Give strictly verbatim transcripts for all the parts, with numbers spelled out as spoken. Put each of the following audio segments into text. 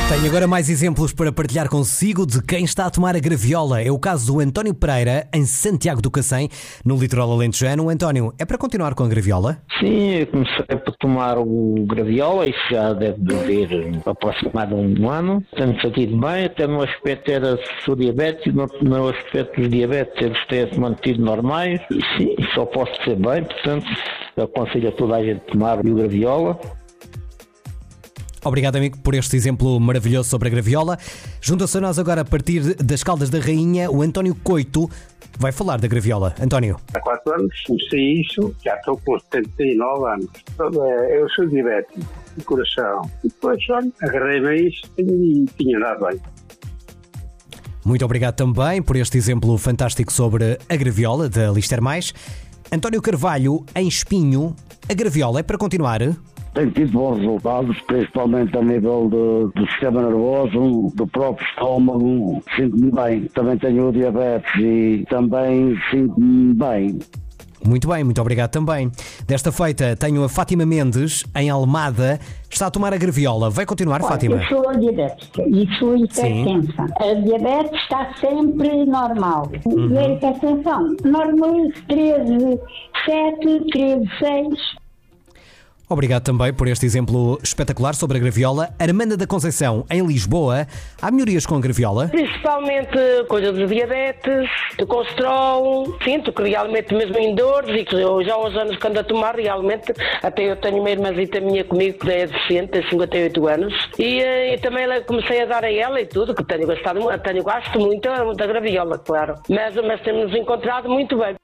Tenho agora mais exemplos para partilhar consigo de quem está a tomar a graviola. É o caso do António Pereira, em Santiago do Cacém, no litoral alentejano. António, é para continuar com a graviola? Sim, eu comecei a tomar o graviola, isso já deve haver aproximadamente um ano. Tenho sentido bem, até no aspecto era sou diabético, no, no aspecto dos diabetes eles têm-se mantido normais. E sim, só posso ser bem, portanto, aconselho a toda a gente a tomar o graviola. Obrigado, amigo, por este exemplo maravilhoso sobre a graviola. Junta-se a nós agora, a partir das Caldas da Rainha, o António Coito vai falar da graviola. António. Há quatro anos comecei isso, já estou com setenta e nove anos. Eu sou diabético de coração. E depois, olha, agarrei-me a isto e tinha dado bem. Muito obrigado também por este exemplo fantástico sobre a graviola da Lister Mais. António Carvalho, em Espinho, a graviola é para continuar? Tenho tido bons resultados, principalmente a nível de, do sistema nervoso, do próprio estômago, sinto-me bem. Também tenho o diabetes e também sinto-me bem. Muito bem, muito obrigado também. Desta feita tenho a Fátima Mendes, em Almada, está a tomar a graviola. Vai continuar, Olha, Fátima? Eu sou diabética e sou hipertensa. A diabetes está sempre normal. Uhum. E a hipertensão, normalizo treze, sete, treze, seis. Obrigado também por este exemplo espetacular sobre a graviola. Armanda da Conceição, em Lisboa, há melhorias com a graviola? Principalmente coisa dos diabetes, do colesterol. Sinto que realmente mesmo em dores, e que eu já há uns anos que ando a tomar, realmente, até eu tenho uma irmãzita minha comigo que é deficiente, tem cinquenta e oito anos, e, e também comecei a dar a ela e tudo, que tenho gostado, tenho gasto muito da graviola, claro. Mas, mas temos encontrado muito bem.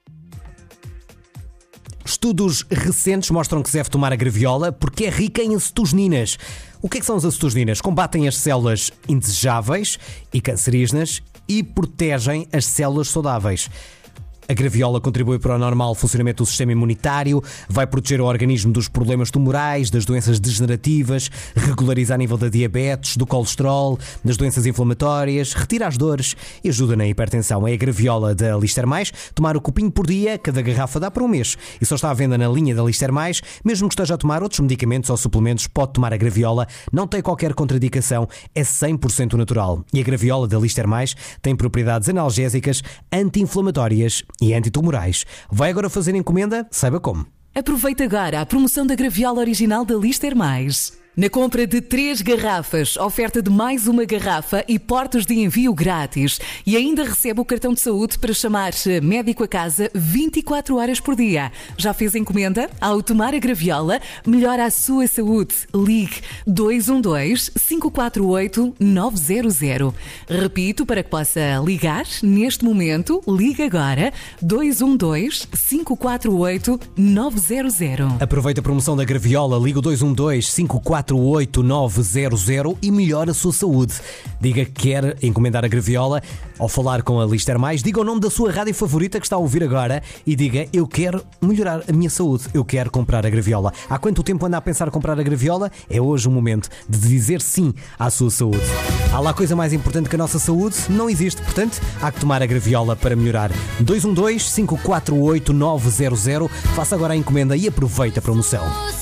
Estudos recentes mostram que se deve tomar a graviola porque é rica em acetosininas. O que é que são as acetosininas? Combatem as células indesejáveis e cancerígenas e protegem as células saudáveis. A graviola contribui para o normal funcionamento do sistema imunitário, vai proteger o organismo dos problemas tumorais, das doenças degenerativas, regulariza a nível da diabetes, do colesterol, das doenças inflamatórias, retira as dores e ajuda na hipertensão. É a graviola da Lister Mais. Tomar o copinho por dia, cada garrafa dá para um mês. E só está à venda na linha da Lister Mais. Mesmo que esteja a tomar outros medicamentos ou suplementos, pode tomar a graviola. Não tem qualquer contraindicação, é cem por cento natural. E a graviola da Lister Mais tem propriedades analgésicas, anti-inflamatórias e antitumorais. Vai agora fazer encomenda? Saiba como. Aproveita agora a promoção da graviola original da Lister Mais. Na compra de três garrafas, oferta de mais uma garrafa e portos de envio grátis. E ainda recebe o cartão de saúde para chamar médico a casa vinte e quatro horas por dia. Já fez encomenda? Ao tomar a graviola, melhora a sua saúde. Ligue dois um dois, cinco quatro oito, nove zero zero. Repito, para que possa ligar neste momento, ligue agora dois um dois, cinco quatro oito, nove zero zero. Aproveita a promoção da graviola, liga o dois um dois, cinco quatro oito, nove zero zero e melhora a sua saúde. Diga que quer encomendar a graviola. Ao falar com a Lister Mais, diga o nome da sua rádio favorita que está a ouvir agora e diga: eu quero melhorar a minha saúde, eu quero comprar a graviola. Há quanto tempo anda a pensar em comprar a graviola? É hoje o momento de dizer sim à sua saúde. Há lá coisa mais importante que a nossa saúde? Não existe, portanto, há que tomar a graviola para melhorar. dois um dois, cinco quatro oito, nove zero zero. Faça agora a encomenda e aproveite a promoção.